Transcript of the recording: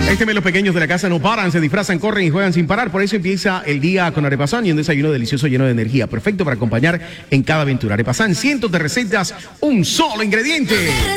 Este mes los pequeños de la casa no paran, se disfrazan, corren y juegan sin parar. Por eso empieza el día con Arepazán y un desayuno delicioso lleno de energía. Perfecto para acompañar en cada aventura. Arepazán, cientos de recetas, un solo ingrediente.